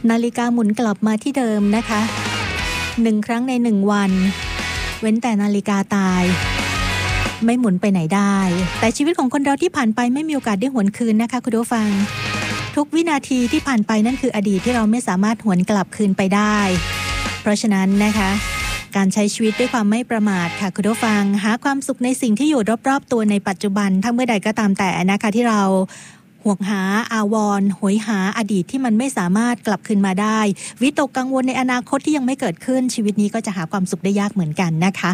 นาฬิกาหมุนกลับมาที่เดิมนะคะ1ครั้งใน1วันเว้นแต่นาฬิกาตายไม่หมุนไปไหนได้แต่ชีวิตของคนเราที่ผ่านไปไม่มีโอกาสได้หวนคืนนะคะคุณผู้ฟังทุกวินาทีที่ผ่านไปนั่นคืออดีตที่เราไม่สามารถหวนกลับคืนไปได้เพราะฉะนั้นนะคะการใช้ชีวิตด้วยความไม่ประมาทค่ะคุณผู้ฟังหาความสุขในสิ่งที่อยู่รอบๆตัวในปัจจุบันถ้าเมื่อใดก็ตามแต่นะคะที่เราห่วงหาอาวรณ์โหยหาอดีตที่มันไม่สามารถกลับคืนมาได้วิตกกังวลในอนาคตที่ยังไม่เกิดขึ้นชีวิตนี้ก็จะหาความสุขได้ยากเหมือนกันนะคะ